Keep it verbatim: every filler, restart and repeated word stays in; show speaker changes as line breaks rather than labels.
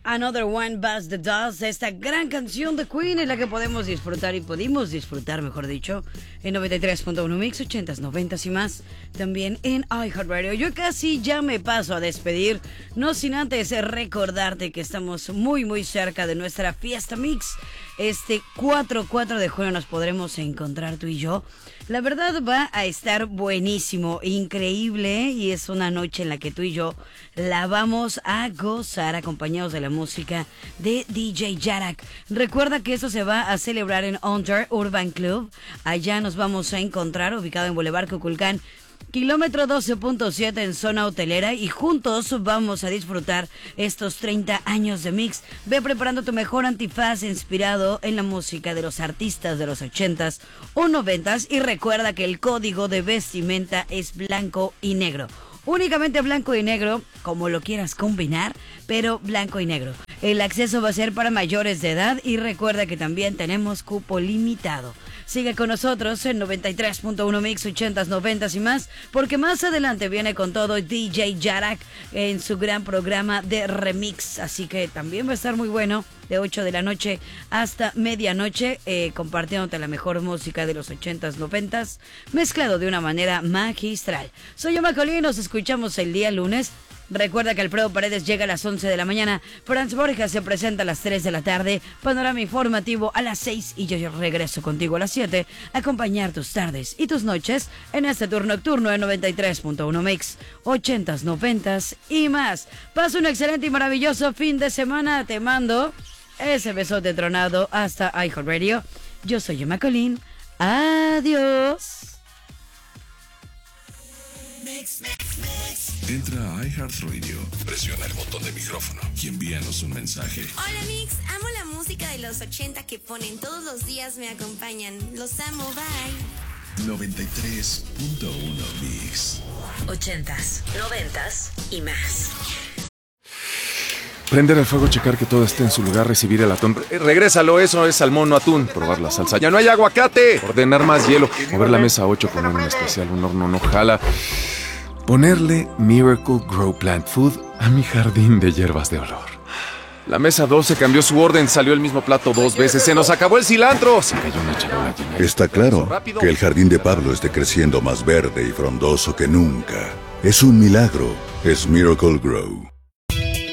Another One Bites the Dust, esta gran canción de Queen en la que podemos disfrutar y pudimos disfrutar, mejor dicho, en noventa y tres punto uno Mix, ochentas, noventas y más, también en iHeartRadio. Yo casi ya me paso a despedir, no sin antes recordarte que estamos muy muy cerca de nuestra Fiesta Mix. Este cuatro de junio nos podremos encontrar tú y yo. La verdad va a estar buenísimo, increíble, y es una noche en la que tú y yo la vamos a gozar acompañados de la música de D J Jarak. Recuerda que esto se va a celebrar en Under Urban Club. Allá nos vamos a encontrar, ubicado en Boulevard Cuculcán, kilómetro doce punto siete en zona hotelera, y juntos vamos a disfrutar estos treinta años de Mix. Ve preparando tu mejor antifaz inspirado en la música de los artistas de los ochentas o noventas, y recuerda que el código de vestimenta es blanco y negro. Únicamente blanco y negro, como lo quieras combinar, pero blanco y negro. El acceso va a ser para mayores de edad y recuerda que también tenemos cupo limitado. Sigue con nosotros en noventa y tres punto uno Mix, ochentas, noventas y más, porque más adelante viene con todo D J Jarak en su gran programa de remix. Así que también va a estar muy bueno, de ocho de la noche hasta medianoche, eh, compartiéndote la mejor música de los ochentas, noventas, mezclado de una manera magistral. Soy Yoma Colín, nos escuchamos el día lunes. Recuerda que Alfredo Paredes llega a las once de la mañana, Franz Borja se presenta a las tres de la tarde, Panorama Informativo a las seis, y yo regreso contigo a las siete a acompañar tus tardes y tus noches en este tour nocturno de noventa y tres punto uno Mix, ochentas, noventas y más. Pasa un excelente y maravilloso fin de semana, te mando ese besote tronado hasta iHeartRadio. Yo soy Emma Colín, adiós.
Mix, mix, mix. Entra a iHeartRadio, presiona el botón de micrófono y envíanos un mensaje.
Hola Mix, amo la música de los ochenta que ponen todos los días, me acompañan. Los amo, bye.
noventa y tres punto uno Mix.
Ochentas, noventas y más.
Prender el fuego, checar que todo esté en su lugar, recibir el atún. Eh, regrésalo, eso es salmón, no atún. Probar la salsa. ¡Ya no hay aguacate! Ordenar más hielo. Mover la mesa ocho, poner un especial, un horno no jala. Ponerle Miracle Grow Plant Food a mi jardín de hierbas de olor. La mesa doce cambió su orden, salió el mismo plato dos veces. ¡Se nos acabó el cilantro! Se cayó una charola llena.
Está claro que el jardín de Pablo esté creciendo más verde y frondoso que nunca. Es un milagro. Es Miracle Grow.